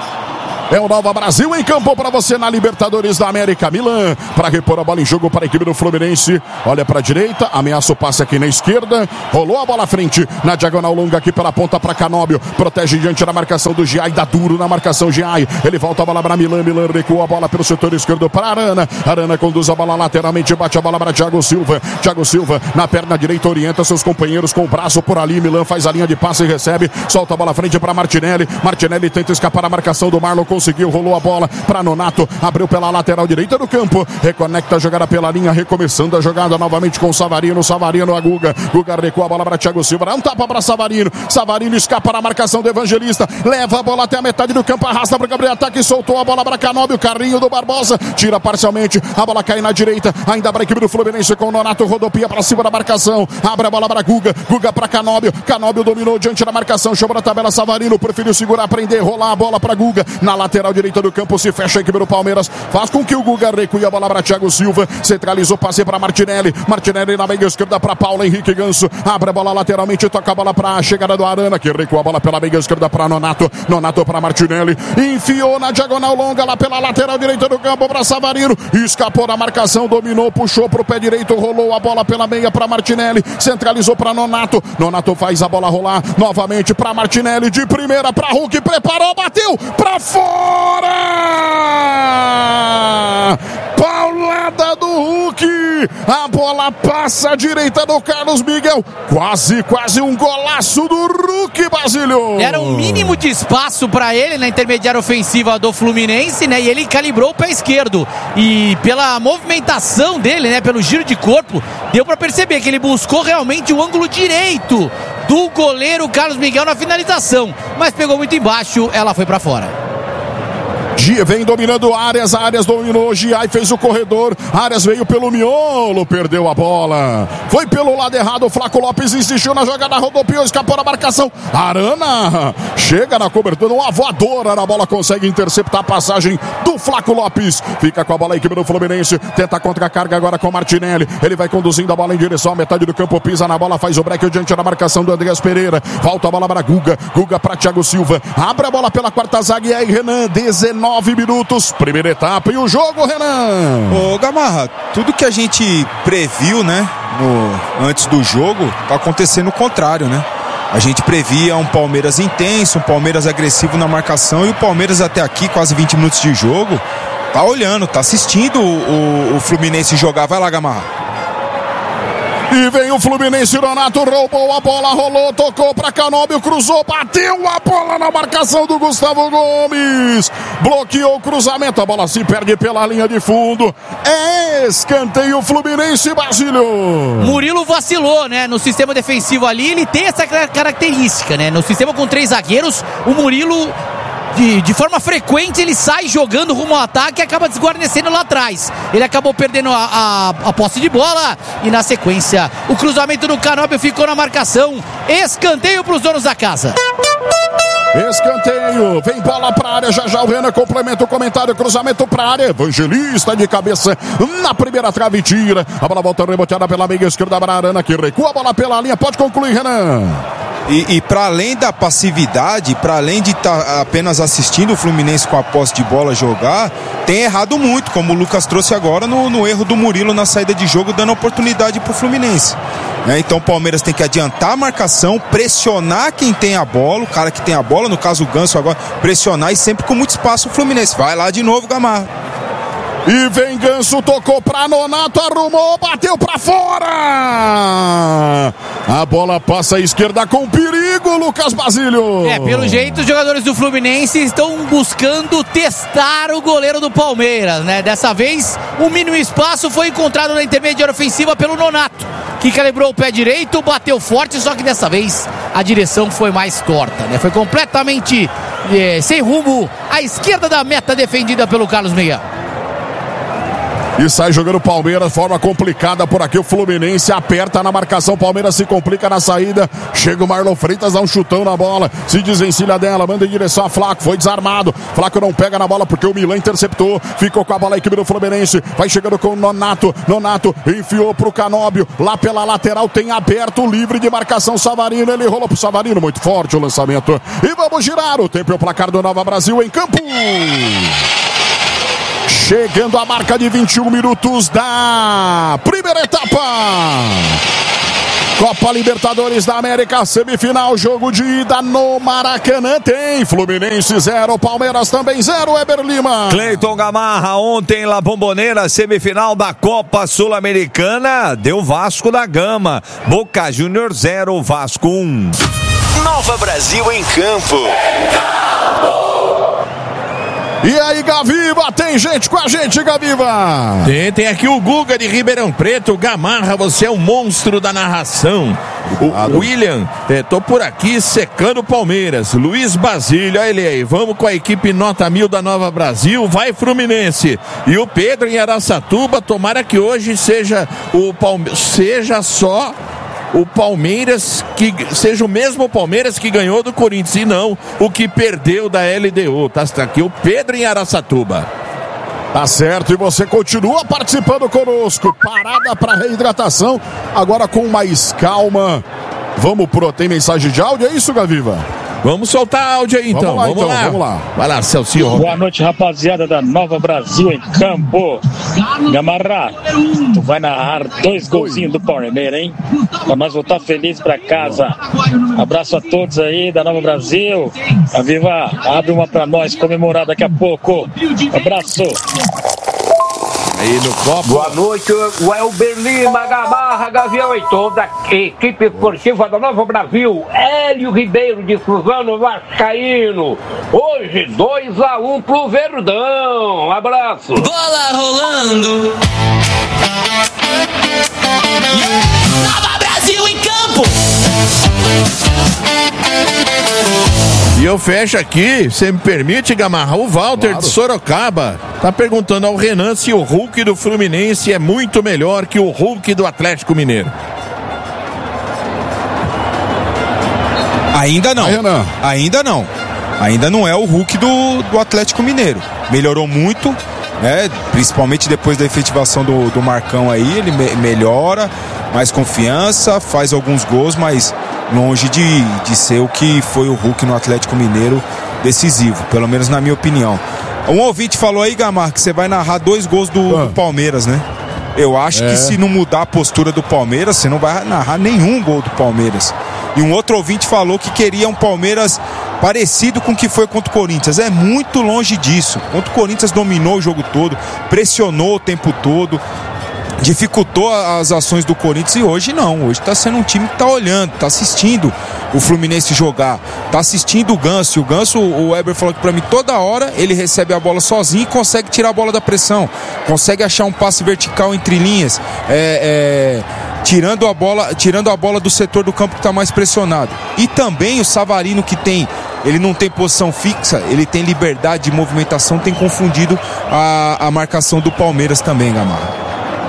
É o Nova Brasil em campo para você na Libertadores da América. Milan para repor a bola em jogo para a equipe do Fluminense. Olha para a direita, ameaça o passe aqui na esquerda. Rolou a bola à frente na diagonal longa aqui pela ponta para Canóbio. Protege diante da marcação do Giai, dá duro na marcação Giai. Ele volta a bola para Milan. Milan recua a bola pelo setor esquerdo para Arana. Arana conduz a bola lateralmente, bate a bola para Thiago Silva. Thiago Silva na perna direita orienta seus companheiros com o braço por ali. Milan faz a linha de passe e recebe. Solta a bola à frente para Martinelli. Martinelli tenta escapar a marcação do Marlon. Conseguiu, rolou a bola para Nonato. Abriu pela lateral direita do campo. Reconecta a jogada pela linha. Recomeçando a jogada novamente com o Savarino. Savarino a Guga. Guga recua a bola para Thiago Silva. Dá um tapa para Savarino. Savarino escapa na marcação do Evangelista. Leva a bola até a metade do campo. Arrasta para o Gabriel Ataque. Soltou a bola para Canóbio. Carrinho do Barbosa. Tira parcialmente. A bola cai na direita. Ainda para a equipe do Fluminense com o Nonato. Rodopia para cima da marcação. Abre a bola para Guga. Guga para Canóbio. Canóbio dominou diante da marcação. Chamou na tabela Savarino. Preferiu segurar, prender, rolar a bola para Guga. Na lateral direita do campo se fecha a equipe do Palmeiras. Faz com que o Guga recue a bola para Thiago Silva. Centralizou, passe para Martinelli. Martinelli na meia esquerda para Paulo Henrique Ganso. Abre a bola lateralmente. Toca a bola para a chegada do Arana, que recua a bola pela meia esquerda para Nonato. Nonato para Martinelli. Enfiou na diagonal longa lá pela lateral direita do campo para Savarino. Escapou da marcação, dominou, puxou para o pé direito, rolou a bola pela meia para Martinelli. Centralizou para Nonato. Nonato faz a bola rolar novamente para Martinelli. De primeira para Hulk. Preparou, bateu para fora! Paulada do Hulk. A bola passa à direita do Carlos Miguel. Quase, quase um golaço do Hulk, Basílio. Era um mínimo de espaço para ele na intermediária ofensiva do Fluminense, né? E ele calibrou o pé esquerdo. E pela movimentação dele, né? Pelo giro de corpo, deu para perceber que ele buscou realmente o ângulo direito do goleiro Carlos Miguel na finalização. Mas pegou muito embaixo, ela foi para fora. Gia vem dominando Arias, Arias dominou, Giai fez o corredor, Arias veio pelo miolo, perdeu a bola, foi pelo lado errado, o Flaco Lopes insistiu na jogada, rodopiou, escapou da marcação, Arana chega na cobertura, uma voadora na bola, consegue interceptar a passagem do Flaco Lopes, fica com a bola a equipe do Fluminense, tenta contra-carga agora com Martinelli, ele vai conduzindo a bola em direção à metade do campo, pisa na bola, faz o break diante da marcação do Andreas Pereira, volta a bola para Guga, Guga para Thiago Silva, abre a bola pela quarta zaga e aí Renan, dezenove minutos, primeira etapa e o jogo, Renan. Ô Gamarra, tudo que a gente previu, né, no, antes do jogo, tá acontecendo o contrário, né? A gente previa um Palmeiras intenso, um Palmeiras agressivo na marcação e o Palmeiras até aqui, quase vinte minutos de jogo, tá olhando, tá assistindo o, o, o Fluminense jogar. Vai lá, Gamarra. E vem o Fluminense, Nonato roubou a bola, rolou, tocou para Canóbio, cruzou, bateu a bola na marcação do Gustavo Gomes. Bloqueou o cruzamento, a bola se perde pela linha de fundo. É escanteio Fluminense, Basílio. Murilo vacilou, né? No sistema defensivo ali, ele tem essa característica, né? No sistema com três zagueiros, o Murilo... De, de forma frequente ele sai jogando rumo ao ataque e acaba desguarnecendo lá atrás. Ele acabou perdendo a, a, a posse de bola e na sequência o cruzamento do Canóbio ficou na marcação. Escanteio para os donos da casa. Escanteio, vem bola pra área, já já o Renan complementa o comentário, cruzamento pra área, Evangelista de cabeça na primeira trave, tira, a bola volta reboteada pela meia esquerda para Arana, que recua a bola pela linha, pode concluir, Renan. E, e para além da passividade, para além de estar tá apenas assistindo o Fluminense com a posse de bola jogar, tem errado muito, como o Lucas trouxe agora no, no erro do Murilo na saída de jogo, dando oportunidade para o Fluminense. É, então o Palmeiras tem que adiantar a marcação, pressionar quem tem a bola, o cara que tem a bola, no caso o Ganso agora, pressionar e sempre com muito espaço o Fluminense. Vai lá de novo, Gamarra. E vem Ganso, tocou pra Nonato, arrumou, bateu pra fora. A bola passa à esquerda com perigo, Lucas Basílio. É, pelo jeito os jogadores do Fluminense estão buscando testar o goleiro do Palmeiras, né? Dessa vez o mínimo espaço foi encontrado na intermediária ofensiva pelo Nonato, que calibrou o pé direito, bateu forte, só que dessa vez a direção foi mais torta, né? Foi completamente é, sem rumo à esquerda da meta defendida pelo Carlos Miguel. E sai jogando o Palmeiras, forma complicada por aqui. O Fluminense aperta na marcação. Palmeiras se complica na saída. Chega o Marlon Freitas, dá um chutão na bola. Se desvencilha dela, manda em direção a Flaco. Foi desarmado. Flaco não pega na bola porque o Milan interceptou. Ficou com a bola a equipe do Fluminense. Vai chegando com o Nonato. Nonato enfiou pro Canóbio. Lá pela lateral tem aberto, livre de marcação Savarino. Ele rolou pro Savarino. Muito forte o lançamento. E vamos girar. O tempo e o placar do Nova Brasil em campo. Chegando a marca de vinte e um minutos da primeira etapa. Copa Libertadores da América, semifinal, jogo de ida no Maracanã. Tem Fluminense zero, Palmeiras também zero, Weber Lima. Cleiton Gamarra, ontem La Bombonera, semifinal da Copa Sul-Americana, deu Vasco da Gama. Boca Juniors zero, Vasco um. Nova Brasil em campo. E aí, Gaviva, tem gente com a gente, Gaviva? Tem, tem aqui o Guga de Ribeirão Preto. Gamarra, você é um monstro da narração. O William, é, tô por aqui secando o Palmeiras. Luiz Basílio, olha ele aí. Vamos com a equipe nota mil da Nova Brasil. Vai Fluminense. E o Pedro em Araçatuba, tomara que hoje seja o Palmeiras, seja só o Palmeiras, que seja o mesmo Palmeiras que ganhou do Corinthians e não o que perdeu da L D U. Tá aqui o Pedro em Araçatuba. Tá certo, e você continua participando conosco. Parada para reidratação, agora com mais calma. Vamos pro, tem mensagem de áudio, é isso, Gaviva? Vamos soltar áudio aí, então. Vamos lá, vamos então, lá. vamos lá. Vai lá, Celcinho. Boa noite, rapaziada da Nova Brasil em campo. Gamarra, tu vai narrar dois golzinhos do Palmeiras, hein? Pra nós voltar feliz pra casa. Abraço a todos aí da Nova Brasil. A Viva, abre uma pra nós comemorar daqui a pouco. Abraço. Aí no copo. Boa noite, Welber Lima, Gamarra, Gavião e toda a equipe esportiva da Nova Brasil. Hélio Ribeiro de Suzano Vascaíno. Hoje dois a um pro Verdão. Um abraço. Bola rolando. Nova Brasil em campo. E eu fecho aqui, você me permite, Gamarra, o Walter claro. de Sorocaba tá perguntando ao Renan se o Hulk do Fluminense é muito melhor que o Hulk do Atlético Mineiro. Ainda não. Renan. Ainda não. Ainda não é o Hulk do, do Atlético Mineiro. Melhorou muito, né? Principalmente depois da efetivação do, do Marcão aí, ele me, melhora, mais confiança, faz alguns gols, mas longe de, de ser o que foi o Hulk no Atlético Mineiro decisivo, pelo menos na minha opinião. Um ouvinte falou aí, Gamar, que você vai narrar dois gols do, ah. do Palmeiras, né? Eu acho é. que se não mudar a postura do Palmeiras, você não vai narrar nenhum gol do Palmeiras. E um outro ouvinte falou que queria um Palmeiras parecido com o que foi contra o Corinthians. É muito longe disso. Contra o Corinthians dominou o jogo todo, pressionou o tempo todo, dificultou as ações do Corinthians, e hoje não, hoje está sendo um time que está olhando, está assistindo o Fluminense jogar, está assistindo o Ganso, e o Ganso, o Weber falou que para mim toda hora ele recebe a bola sozinho e consegue tirar a bola da pressão, consegue achar um passe vertical entre linhas, é, é, tirando a bola, tirando a bola do setor do campo que está mais pressionado. E também o Savarino, que tem ele não tem posição fixa, ele tem liberdade de movimentação, tem confundido a, a marcação do Palmeiras também, Gamarra.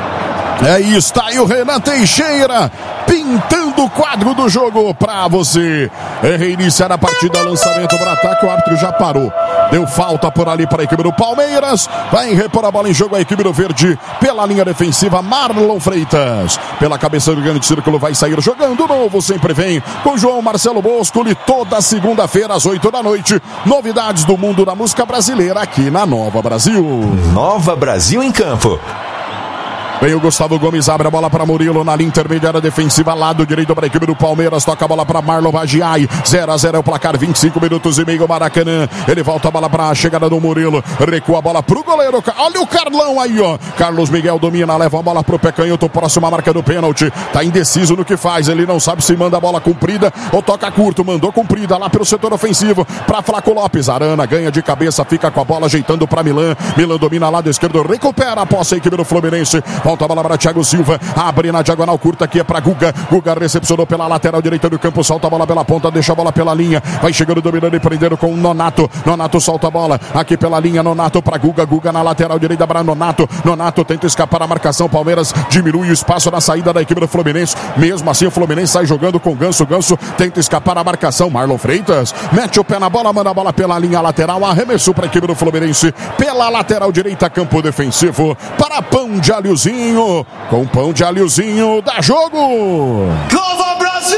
É isso, tá aí o Renan Teixeira pintando o quadro do jogo pra você. É reiniciar a partida, lançamento para ataque, o árbitro já parou. Deu falta por ali para a equipe do Palmeiras. Vai repor a bola em jogo a equipe do Verde pela linha defensiva, Marlon Freitas. Pela cabeça do grande círculo vai sair jogando novo, sempre vem com João Marcelo Bosco. E toda segunda-feira às oito da noite, novidades do mundo da música brasileira aqui na Nova Brasil. Nova Brasil em campo. Vem o Gustavo Gomes, abre a bola para Murilo na linha intermediária defensiva, lado direito para a equipe do Palmeiras, toca a bola para Marlon Bagiai, zero a zero é o placar, vinte e cinco minutos e meio, Maracanã, ele volta a bola para a chegada do Murilo, recua a bola pro goleiro, olha o Carlão aí, ó, Carlos Miguel domina, leva a bola pro pé canhoto, próximo à marca do pênalti, tá indeciso no que faz, ele não sabe se manda a bola comprida ou toca curto, mandou comprida lá pelo setor ofensivo, para Flaco Lopes, Arana ganha de cabeça, fica com a bola ajeitando para Milan, Milan domina lado esquerdo, recupera a posse a equipe do Fluminense, volta a bola para Thiago Silva, abre na diagonal curta aqui é para Guga, Guga recepcionou pela lateral direita do campo, solta a bola pela ponta, deixa a bola pela linha, vai chegando dominando e prendendo com o Nonato, Nonato solta a bola aqui pela linha, Nonato para Guga, Guga na lateral direita para Nonato, Nonato tenta escapar a marcação, Palmeiras diminui o espaço na saída da equipe do Fluminense, mesmo assim o Fluminense sai jogando com Ganso, Ganso tenta escapar a marcação, Marlon Freitas mete o pé na bola, manda a bola pela linha lateral, arremessou para a equipe do Fluminense, pela lateral direita, campo defensivo, para Pão de Alhozinho, com Pão de Alhozinho, dá jogo! Nova Brasil!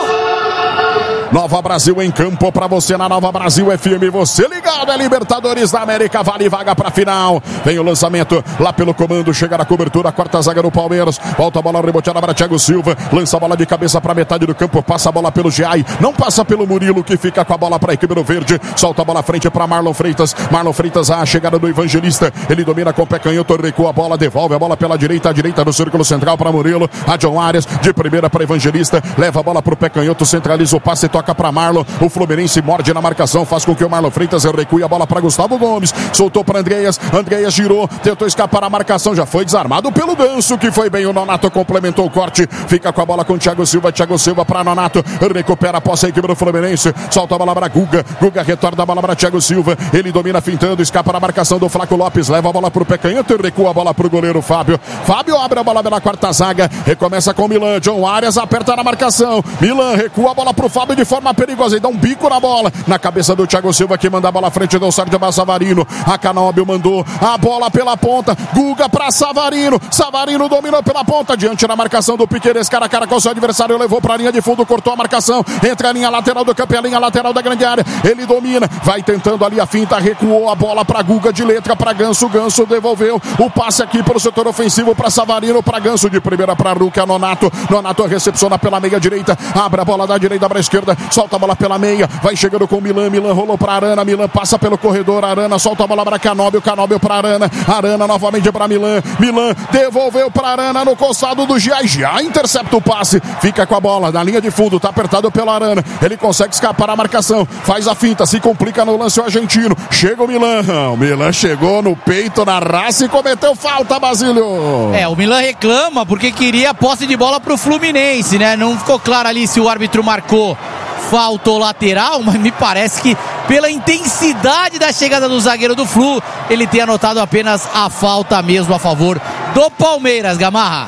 Nova Brasil em campo para você na Nova Brasil F M, você ligado, é Libertadores da América, vale vaga para final, vem o lançamento lá pelo comando, chega na cobertura, a quarta zaga do Palmeiras, volta a bola reboteada para Thiago Silva, lança a bola de cabeça para metade do campo, passa a bola pelo Giai, não passa pelo Murilo, que fica com a bola para a equipe do Verde, solta a bola à frente para Marlon Freitas, Marlon Freitas a chegada do Evangelista, ele domina com o pé canhoto, recua a bola, devolve a bola pela direita, a direita do círculo central para Murilo, a John Arias, de primeira para Evangelista, leva a bola para o pé canhoto, centraliza o passe, toca para Marlon, o Fluminense morde na marcação, faz com que o Marlon Freitas recue a bola para Gustavo Gomes, soltou para Andreas, Andreas girou, tentou escapar a marcação, já foi desarmado pelo Ganso, que foi bem, o Nonato complementou o corte, fica com a bola com o Thiago Silva, Thiago Silva para Nonato, recupera a posse a equipe do Fluminense, solta a bola para Guga, Guga retorna a bola para Thiago Silva, ele domina fintando, escapa na marcação do Flaco Lopes, leva a bola para o pé canhoto e recua a bola para o goleiro Fábio, Fábio abre a bola pela quarta zaga, recomeça com o Milan, John Arias aperta na marcação, Milan recua a bola para o Fábio de forma perigosa e dá um bico na bola, na cabeça do Thiago Silva, que manda a bola à frente do Sérgio Savarino, a Canóbio mandou a bola pela ponta, Guga para Savarino, Savarino dominou pela ponta, diante da marcação do Piqueires, cara a cara com o seu adversário, levou para a linha de fundo, cortou a marcação, entra a linha lateral do campo, a linha lateral da grande área, ele domina, vai tentando ali a finta, recuou a bola para Guga de letra, para Ganso, Ganso devolveu o passe aqui pelo setor ofensivo para Savarino, para Ganso, de primeira para Ruca, Nonato, Nonato recepciona pela meia direita, abre a bola da direita para a esquerda, solta a bola pela meia, vai chegando com o Milan, Milan rolou para Arana, Milan passa pelo corredor, Arana solta a bola para Canóbio, Canóbio para Arana, Arana novamente para Milan, Milan devolveu para Arana no costado do Giai, Giai intercepta o passe, fica com a bola na linha de fundo, tá apertado pelo Arana, ele consegue escapar a marcação, faz a finta, se complica no lance o argentino, chega o Milan, o Milan chegou no peito, na raça e cometeu falta, Basílio. É, o Milan reclama porque queria a posse de bola pro Fluminense, né? Não ficou claro ali se o árbitro marcou falta ou lateral, mas me parece que pela intensidade da chegada do zagueiro do Flu, ele tem anotado apenas a falta mesmo a favor do Palmeiras, Gamarra.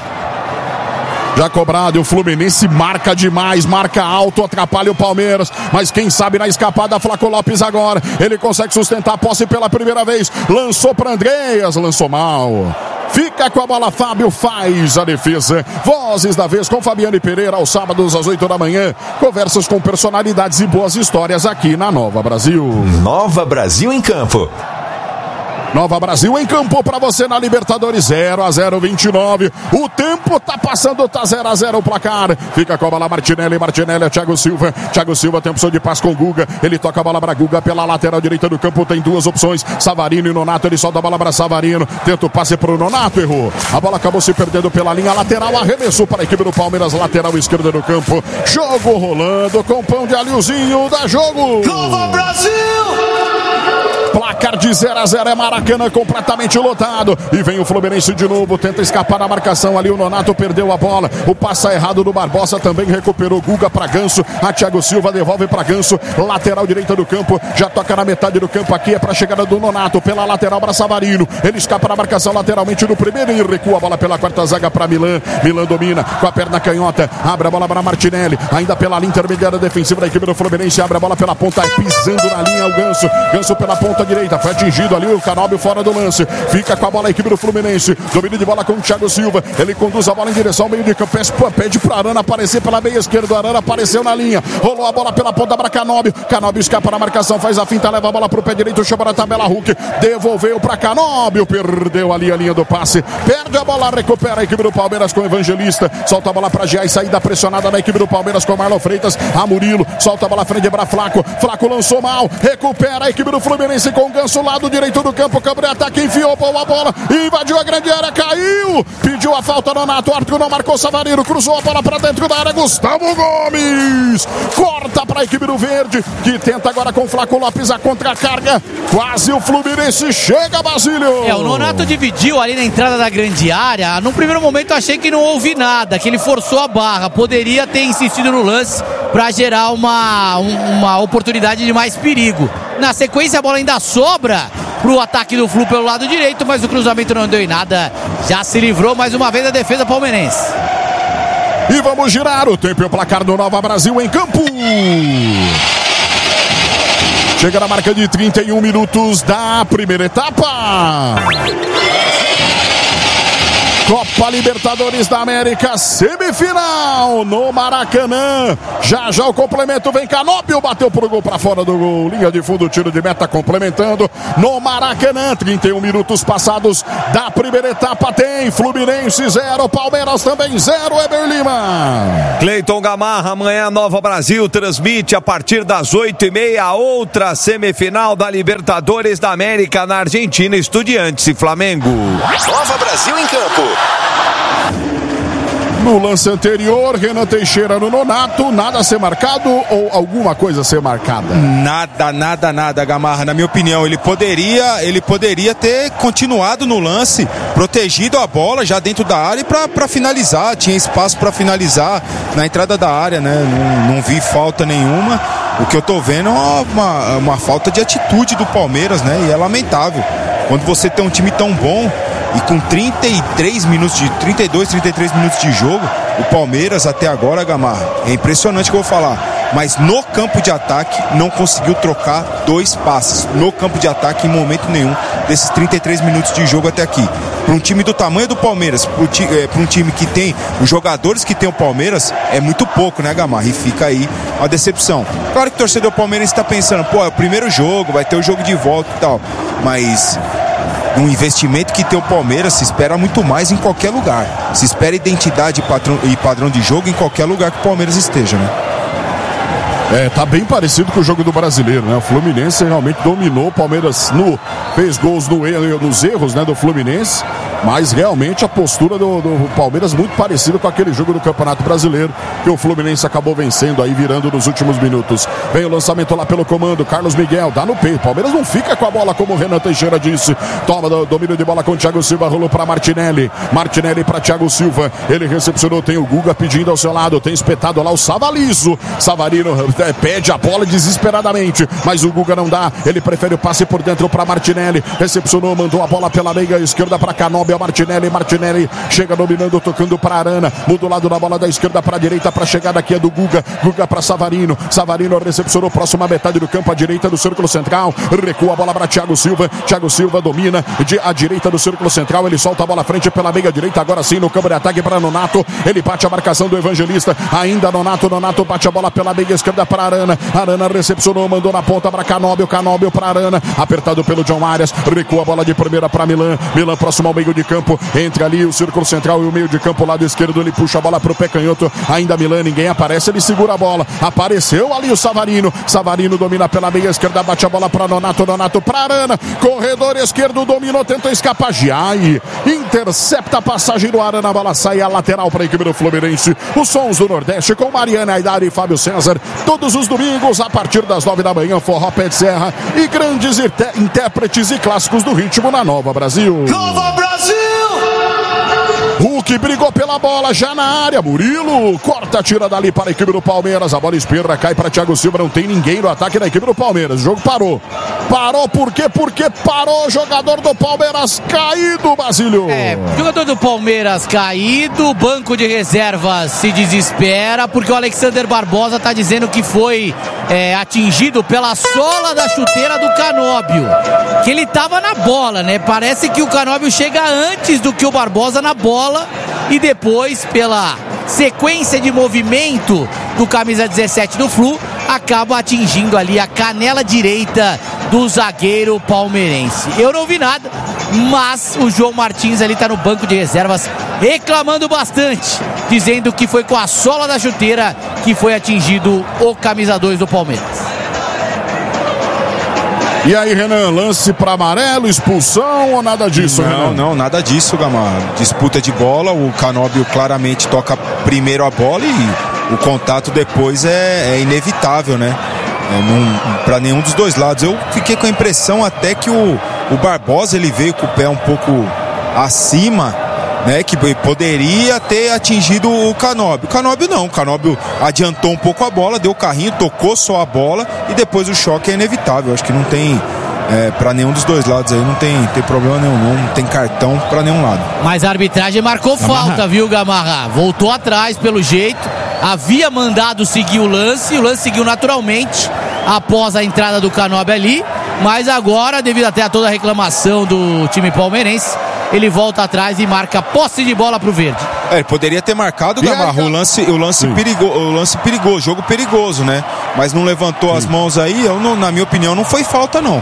Já cobrado, e o Fluminense marca demais, marca alto, atrapalha o Palmeiras, mas quem sabe na escapada, Flaco Lopes agora, ele consegue sustentar a posse pela primeira vez, lançou para Andreas, lançou mal. Fica com a bola, Fábio faz a defesa. Vozes da vez com Fabiane Pereira, aos sábados às oito da manhã. Conversas com personalidades e boas histórias aqui na Nova Brasil. Nova Brasil em campo. Nova Brasil em campo para você na Libertadores, zero a zero, vinte e nove. O tempo tá passando, tá zero a zero o placar. Fica com a bola Martinelli, Martinelli é Thiago Silva. Thiago Silva tem opção de passe com Guga. Ele toca a bola para Guga pela lateral direita do campo. Tem duas opções, Savarino e Nonato. Ele solta a bola para Savarino. Tenta o passe para o Nonato, errou. A bola acabou se perdendo pela linha lateral. Arremessou para a equipe do Palmeiras, lateral esquerda do campo. Jogo rolando com Pão de Alhozinho, dá jogo. Nova Brasil! Placar de zero a zero, é Maracanã completamente lotado. E vem o Fluminense de novo, tenta escapar da marcação ali. O Nonato perdeu a bola. O passe errado do Barbosa também recuperou. Guga para Ganso. A Thiago Silva devolve para Ganso. Lateral direita do campo. Já toca na metade do campo aqui. É para a chegada do Nonato. Pela lateral para Savarino. Ele escapa da marcação lateralmente no primeiro e recua a bola pela quarta zaga para Milan. Milan domina com a perna canhota. Abre a bola para Martinelli. Ainda pela linha intermediária defensiva da equipe do Fluminense. Abre a bola pela ponta. Pisando na linha o Ganso. Ganso pela ponta direita, foi atingido ali o Canóbio fora do lance, fica com a bola a equipe do Fluminense, domínio de bola com o Thiago Silva, ele conduz a bola em direção ao meio de campo, pede para Arana aparecer pela meia esquerda, o Arana apareceu na linha, rolou a bola pela ponta para Canóbio, Canóbio escapa na marcação, faz a finta, leva a bola pro pé direito, chama na tabela Hulk, devolveu para Canóbio, perdeu ali a linha do passe, perde a bola, recupera a equipe do Palmeiras com o Evangelista, solta a bola para Giai, saída pressionada na equipe do Palmeiras com o Marlon Freitas, a Murilo, solta a bola à frente para Flaco, Flaco lançou mal, recupera a equipe do Fluminense com o Ganso, lado direito do campo, câmbio de ataque, enfiou boa bola, invadiu a grande área, caiu, pediu a falta, Nonato, Arthur não marcou, Savarino cruzou a bola pra dentro da área, Gustavo Gomes corta pra equipe do Verde, que tenta agora com o Flaco Lopes a contra-carga, quase o Fluminense chega, Basílio. É, o Nonato dividiu ali na entrada da grande área, no primeiro momento eu achei que não houve nada, que ele forçou a barra, poderia ter insistido no lance pra gerar uma, uma oportunidade de mais perigo. Na sequência a bola ainda sobra pro ataque do Flu pelo lado direito, mas o cruzamento não deu em nada, já se livrou mais uma vez da defesa palmeirense. E vamos girar o tempo e o placar do Nova Brasil em campo. Chega na marca de trinta e um minutos da primeira etapa. Copa Libertadores da América, semifinal no Maracanã. Já já o complemento, vem Canóbio, bateu pro gol, pra fora do gol. Linha de fundo, tiro de meta complementando no Maracanã. trinta e um minutos passados da primeira etapa. Tem Fluminense zero, Palmeiras também zero, Eber Lima. Cleiton Gamarra, amanhã Nova Brasil transmite a partir das oito e meia a outra semifinal da Libertadores da América na Argentina, Estudiantes e Flamengo. Nova Brasil em campo. No lance anterior, Renan Teixeira no Nonato, nada a ser marcado ou alguma coisa a ser marcada? Nada, nada, nada, Gamarra. Na minha opinião, ele poderia, ele poderia ter continuado no lance, protegido a bola já dentro da área para finalizar. Tinha espaço para finalizar na entrada da área, né? Não, não vi falta nenhuma. O que eu tô vendo é uma, uma falta de atitude do Palmeiras, né? E é lamentável. Quando você tem um time tão bom e com trinta e três minutos de trinta e dois, trinta e três minutos de jogo, o Palmeiras até agora, Gamarra, é impressionante o que eu vou falar, mas no campo de ataque não conseguiu trocar dois passes no campo de ataque em momento nenhum desses trinta e três minutos de jogo até aqui. Para um time do tamanho do Palmeiras, para um time que tem os jogadores que tem o Palmeiras, é muito pouco, né, Gamarra? E fica aí uma decepção. Claro que o torcedor palmeirense está pensando, pô, é o primeiro jogo, vai ter o jogo de volta e tal, mas um investimento que tem o Palmeiras se espera muito mais em qualquer lugar. Se espera identidade e padrão, e padrão de jogo em qualquer lugar que o Palmeiras esteja, né? É, tá bem parecido com o jogo do Brasileiro, né? O Fluminense realmente dominou, o Palmeiras no, fez gols no, nos erros, né, do Fluminense, mas realmente a postura do, do Palmeiras muito parecida com aquele jogo do Campeonato Brasileiro, que o Fluminense acabou vencendo aí, virando nos últimos minutos. Vem o lançamento lá pelo comando, Carlos Miguel, dá no peito, Palmeiras não fica com a bola como o Renan Teixeira disse, toma do, domínio de bola com o Thiago Silva, rolou para Martinelli, Martinelli para Thiago Silva, ele recepcionou, tem o Guga pedindo ao seu lado, tem espetado lá o Savalizo, Savarino é, pede a bola desesperadamente, mas o Guga não dá, ele prefere o passe por dentro para Martinelli, recepcionou, mandou a bola pela meia esquerda para Canóbio, Martinelli, Martinelli chega dominando, tocando para Arana, muda o lado da bola da esquerda para a direita, para a chegada aqui é do Guga, Guga para Savarino, Savarino recepcionou, próxima metade do campo, à direita do círculo central, recua a bola para Thiago Silva, Thiago Silva domina, de, à direita do círculo central, ele solta a bola à frente pela meia direita, agora sim no campo de ataque para Nonato, ele bate a marcação do Evangelista, ainda Nonato, Nonato bate a bola pela meia esquerda para Arana, Arana recepcionou, mandou na ponta para Canóbio, Canóbio para Arana, apertado pelo John Arias, recua a bola de primeira para Milan, Milan próximo ao meio de campo, entre ali o círculo central e o meio de campo, lado esquerdo, ele puxa a bola pro pé canhoto, ainda Milan, ninguém aparece, ele segura a bola, apareceu ali o Savarino, Savarino domina pela meia esquerda, bate a bola para Nonato, Nonato para Arana, corredor esquerdo, dominou, tentou escapar, Giai, intercepta a passagem do Arana, a bola sai a lateral para a equipe do Fluminense, os sons do Nordeste com Mariana Aidar e Fábio César, todos os domingos a partir das nove da manhã, forró pé de serra e grandes intérpretes e clássicos do ritmo na Nova Brasil. Nova Brasil! Hulk brigou pela bola já na área, Murilo corta, tira dali para a equipe do Palmeiras, a bola espirra, cai para Thiago Silva, não tem ninguém no ataque da equipe do Palmeiras, o jogo parou, parou por quê? Porque parou o jogador do Palmeiras caído, Basílio. É, jogador do Palmeiras caído, banco de reservas se desespera, porque o Alexander Barbosa tá dizendo que foi é, atingido pela sola da chuteira do Canóbio, que ele tava na bola, né? Parece que o Canóbio chega antes do que o Barbosa na bola, e depois, pela sequência de movimento do camisa dezessete do Flu, acaba atingindo ali a canela direita do zagueiro palmeirense. Eu não vi nada, mas o João Martins ali tá no banco de reservas reclamando bastante, dizendo que foi com a sola da chuteira que foi atingido o camisa dois do Palmeiras. E aí, Renan, lance para amarelo, expulsão ou nada disso, não, Renan? Não, não, nada disso, Gamarra. Disputa de bola, o Canóbio claramente toca primeiro a bola e o contato depois é, é inevitável, né? É, para nenhum dos dois lados. Eu fiquei com a impressão até que o, o Barbosa ele veio com o pé um pouco acima, né, que poderia ter atingido o Canóbio. O Canóbio não, o Canóbio adiantou um pouco a bola, deu o carrinho, tocou só a bola e depois o choque é inevitável. Acho que não tem, é, para nenhum dos dois lados aí, não tem, tem problema nenhum, não, não tem cartão para nenhum lado. Mas a arbitragem marcou Gamarra. falta, viu, Gamarra? Voltou atrás pelo jeito, havia mandado seguir o lance, o lance seguiu naturalmente após a entrada do Canóbio ali, mas agora, devido até a toda a reclamação do time palmeirense, ele volta atrás e marca posse de bola pro verde. É, ele poderia ter marcado, Gamarra, o lance, o lance, perigo, o lance perigoso, jogo perigoso, né? Mas não levantou Sim. as mãos aí, eu não, na minha opinião, não foi falta, não.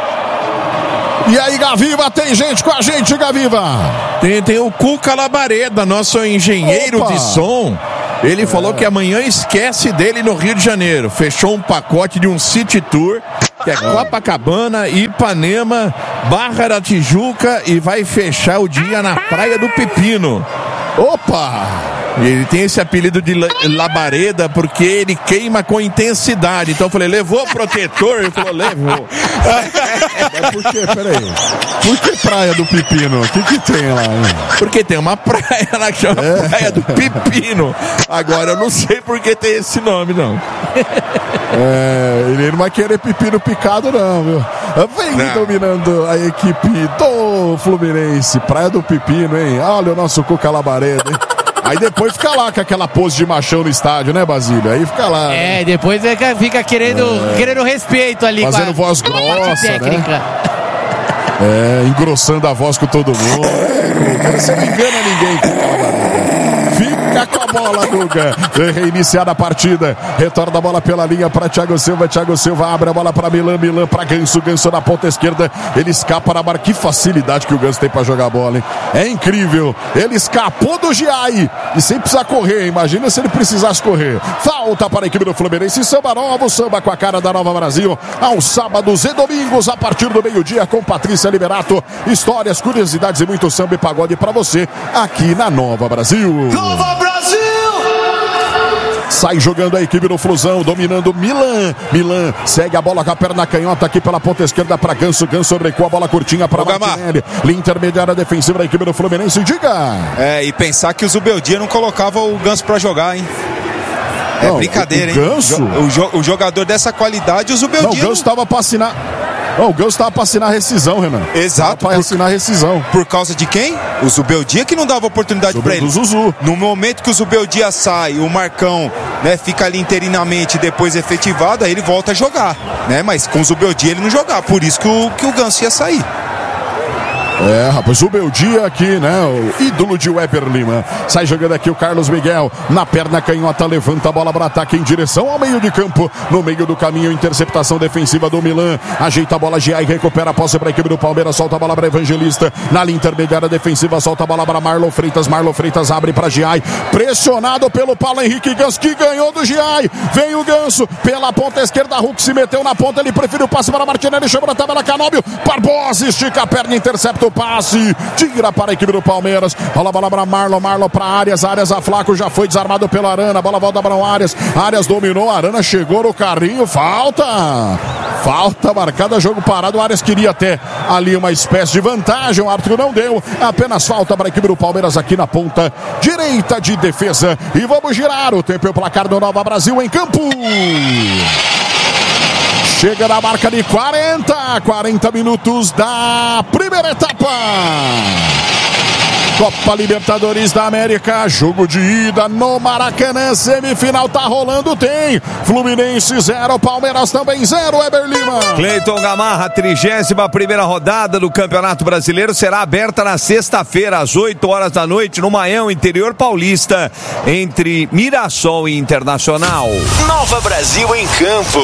E aí, Gaviva, tem gente com a gente, Gaviva? Tem, tem o Cuca Labareda, nosso engenheiro Opa. de som. Ele é. falou que amanhã esquece dele no Rio de Janeiro. Fechou um pacote de um City Tour, que é Copacabana, Ipanema, Barra da Tijuca e vai fechar o dia na Praia do Pepino. Opa! E ele tem esse apelido de Labareda porque ele queima com intensidade. Então eu falei, levou protetor? Ele falou, levou. Mas por que, peraí? Por que Praia do Pepino? O que que tem lá? Hein? Porque tem uma praia lá que chama é. Praia do Pepino. Agora eu não sei por que tem esse nome, não. É, ele não vai querer pepino picado, não, viu? Vem não. dominando a equipe do Fluminense. Praia do Pepino, hein? Olha o nosso Cuca Labareda, hein? Aí depois fica lá com aquela pose de machão no estádio, né, Basílio? Aí fica lá. É, depois fica querendo, é. querendo respeito ali. Fazendo com a, voz grossa, técnica. Né? É, engrossando a voz com todo mundo. Você não engana ninguém, Fica com a bola, Guga. Reiniciada a partida. Retorna a bola pela linha para Thiago Silva. Thiago Silva abre a bola para Milan. Milan para Ganso. Ganso na ponta esquerda. Ele escapa na marca. Que facilidade que o Ganso tem para jogar a bola, hein? É incrível. Ele escapou do Giai. E sem precisar correr. Imagina se ele precisasse correr. Falta para a equipe do Fluminense. Samba novo. Samba com a cara da Nova Brasil. Aos sábados e domingos, a partir do meio-dia, com Patrícia Liberato. Histórias, curiosidades e muito samba e pagode para você aqui na Nova Brasil. Nova Brasil! Sai jogando a equipe do Flusão, dominando Milan. Milan segue a bola com a perna canhota aqui pela ponta esquerda para Ganso. Ganso brecou a bola curtinha para Martinelli. Linha intermediária defensiva da equipe do Fluminense. Diga! É, e pensar que o Zubeldia não colocava o Ganso para jogar, hein? É não, brincadeira, o, o Ganso? hein? O, jo, o jogador dessa qualidade, o Zubeldia. Não, o Ganso estava para assinar. Não, o Ganso estava para assinar rescisão, Renan. Exato. Para assinar rescisão. Por causa de quem? O Zubeldia, que não dava oportunidade para ele. Do Zuzu. No momento que o Zubeldia sai, o Marcão, né, fica ali interinamente, depois efetivado, aí ele volta a jogar, né? Mas com o Zubeldia ele não jogava, por isso que o, que o Ganso ia sair. É, rapaz, o Beldia aqui, né? O ídolo de Weber Lima. Sai jogando aqui o Carlos Miguel. Na perna canhota, levanta a bola para ataque em direção ao meio de campo. No meio do caminho, interceptação defensiva do Milan. Ajeita a bola, Giai recupera a posse para a equipe do Palmeiras. Solta a bola para Evangelista. Na linha intermediária defensiva, solta a bola para Marlon Freitas. Marlon Freitas abre para Giai. Pressionado pelo Paulo Henrique Ganso, que ganhou do Giai. Vem o Ganso pela ponta esquerda. Hulk se meteu na ponta. Ele preferiu o passe para Martinelli. Chama na tabela Canóbio. Barbosa estica a perna, intercepta o passe, tira para a equipe do Palmeiras. Bola, bola para Marlon, Marlon para Arias, Arias a Flaco, já foi desarmado pelo Arana, bola volta para o Arias, Arias dominou, Arana chegou no carrinho, falta, falta marcada, jogo parado, o Arias queria ter ali uma espécie de vantagem, o árbitro não deu, apenas falta para a equipe do Palmeiras aqui na ponta direita de defesa, e vamos girar o tempo e o placar do Nova Brasil em campo. Chega na marca de quarenta, quarenta minutos da primeira etapa. Copa Libertadores da América, jogo de ida no Maracanã, semifinal tá rolando, tem Fluminense zero, Palmeiras também zero, Weber Lima. Cleiton Gamarra, trigésima primeira rodada do Campeonato Brasileiro será aberta na sexta-feira, às oito horas da noite, no Maião, interior paulista, entre Mirassol e Internacional. Nova Brasil em campo.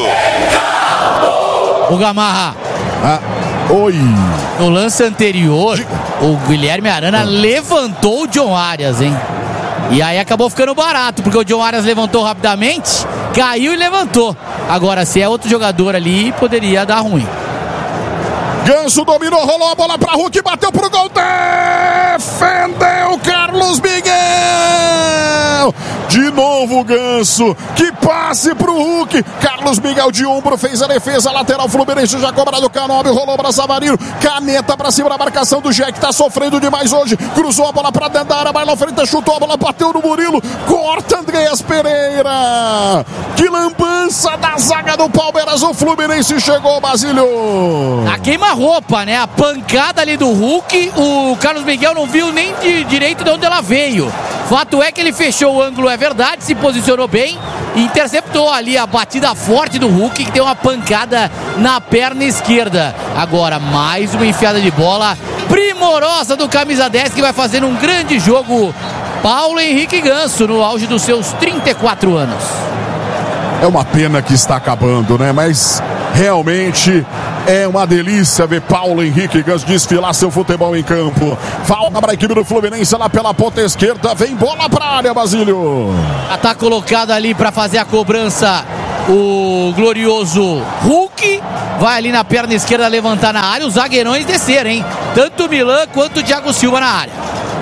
O Gamarra. Ah, oi. No lance anterior, o Guilherme Arana levantou o John Arias, hein? E aí acabou ficando barato, porque o John Arias levantou rapidamente, caiu e levantou. Agora, se é outro jogador ali, poderia dar ruim. Ganso dominou, rolou a bola pra Hulk, bateu pro gol, defendeu Carlos Miguel. De novo o Ganso, que passe pro Hulk. Carlos Miguel de ombro fez a defesa, lateral Fluminense já cobrado, Canóbio rolou pra Savarino, caneta pra cima da marcação do Jack, tá sofrendo demais hoje, cruzou a bola pra dentro da área, Marlon Freitas chutou a bola, bateu no Murilo, corta Andreas Pereira. Que lambança da zaga do Palmeiras, o Fluminense chegou, Basílio. A queima-roupa, né? A pancada ali do Hulk, o Carlos Miguel não viu nem de direito de onde ela veio. Fato é que ele fechou o ângulo, é verdade, se posicionou bem, interceptou ali a batida forte do Hulk, que deu uma pancada na perna esquerda. Agora, mais uma enfiada de bola primorosa do camisa dez, que vai fazer um grande jogo. Paulo Henrique Ganso, no auge dos seus trinta e quatro anos. É uma pena que está acabando, né? Mas realmente é uma delícia ver Paulo Henrique Ganso desfilar seu futebol em campo. Falta para a equipe do Fluminense lá pela ponta esquerda. Vem bola para a área, Basílio. Já está colocado ali para fazer a cobrança o glorioso Hulk. Vai ali na perna esquerda levantar na área. Os zagueirões desceram, hein? Tanto o Milan quanto o Thiago Silva na área.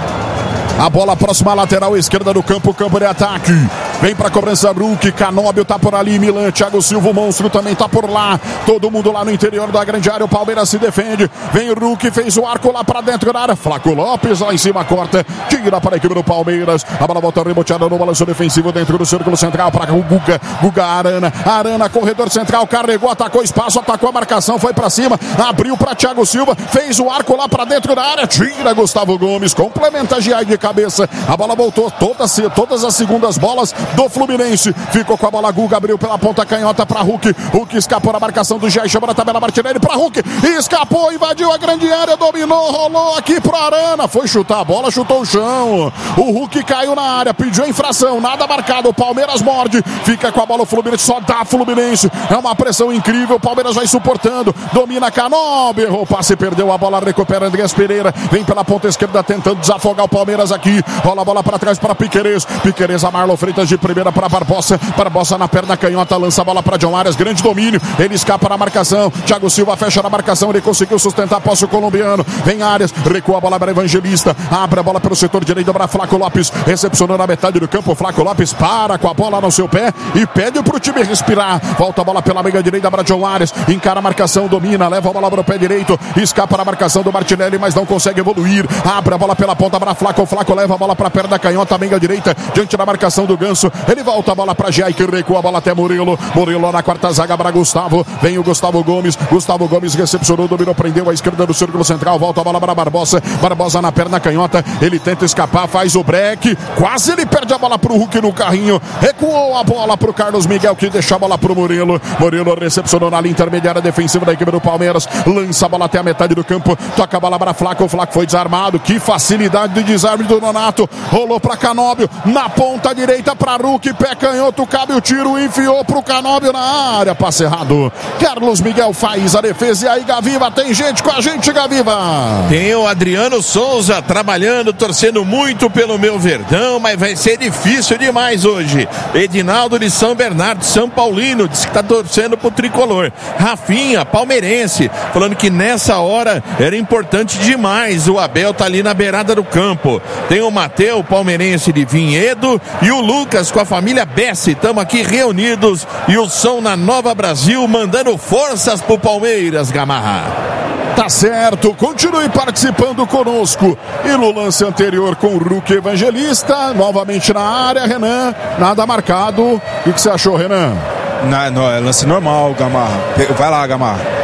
A bola próxima à lateral esquerda do campo, campo de ataque. Vem pra cobrança Hulk, Canóbio tá por ali, Milan, Thiago Silva, o monstro também tá por lá. Todo mundo lá no interior da grande área, o Palmeiras se defende. Vem o Hulk, fez o arco lá pra dentro da área. Flaco Lopes lá em cima, corta, tira para a equipe do Palmeiras. A bola volta reboteada no balanço defensivo dentro do círculo central para o Guga. Guga Arana, Arana, corredor central, carregou, atacou espaço, atacou a marcação, foi pra cima, abriu pra Thiago Silva, fez o arco lá pra dentro da área, tira Gustavo Gomes, complementa Giai de cabeça. A bola voltou, todas, todas as segundas bolas do Fluminense. Ficou com a bola, Guga abriu pela ponta canhota para Hulk. Hulk escapou na marcação do Jair, chama na tabela Martinelli para Hulk. Escapou, invadiu a grande área, dominou, rolou aqui pro Arana. Foi chutar a bola, chutou o chão. O Hulk caiu na área, pediu a infração, nada marcado. O Palmeiras morde, fica com a bola o Fluminense, só dá Fluminense. É uma pressão incrível, o Palmeiras vai suportando. Domina Canóbio, errou o passe, perdeu a bola, recupera Andreas Pereira. Vem pela ponta esquerda tentando desafogar o Palmeiras aqui. Rola a bola para trás para Piquerez. Piquerez a Marlon Freitas de primeira para Barbosa. Barbosa na perna canhota, lança a bola para John Arias. Grande domínio. Ele escapa na marcação. Thiago Silva fecha na marcação. Ele conseguiu sustentar a posse o colombiano. Vem Arias, recua a bola para Evangelista. Abre a bola pelo setor direito para Flaco Lopes. Recepcionou na metade do campo. Flaco Lopes para com a bola no seu pé e pede para o time respirar. Volta a bola pela meia direita para John Arias. Encara a marcação, domina, leva a bola para o pé direito. Escapa na marcação do Martinelli, mas não consegue evoluir. Abre a bola pela ponta para Flaco. Flaco leva a bola para a perna canhota, meia direita, diante da marcação do Ganso. Ele volta a bola para Giai, que recua a bola até Murilo. Murilo na quarta zaga para Gustavo. Vem o Gustavo Gomes. Gustavo Gomes recepcionou, dominou, prendeu a esquerda do círculo central. Volta a bola para Barbosa. Barbosa na perna canhota. Ele tenta escapar, faz o break. Quase ele perde a bola pro Hulk no carrinho. Recuou a bola pro Carlos Miguel, que deixa a bola pro Murilo. Murilo recepcionou na linha intermediária defensiva da equipe do Palmeiras. Lança a bola até a metade do campo. Toca a bola para Flaco. O Flaco foi desarmado. Que facilidade de desarme do Nonato. Rolou para Canóbio, na ponta direita para Hulk, pé canhoto, cabe o tiro, enfiou pro Canóbio na área, passe errado. Carlos Miguel faz a defesa. E aí, Gaviva, tem gente com a gente, Gaviva. Tem o Adriano Souza trabalhando, torcendo muito pelo meu Verdão, mas vai ser difícil demais hoje. Edinaldo de São Bernardo, São Paulino, diz que tá torcendo pro tricolor. Rafinha, palmeirense, falando que nessa hora era importante demais. O Abel tá ali na beirada do campo. Tem o Mateu, palmeirense de Vinhedo, e o Lucas com a família Bessi. Estamos aqui reunidos e o som na Nova Brasil mandando forças pro Palmeiras, Gamarra. Tá certo, continue participando conosco. E no lance anterior com o Hulk Evangelista, novamente na área, Renan, nada marcado. O que, que você achou, Renan? Não, não, é lance normal, Gamarra. Vai lá, Gamarra.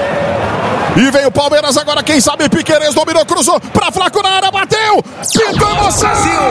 E veio o Palmeiras agora, quem sabe Piquerez dominou, cruzou pra Flaco na área, bateu! Pintou emoção!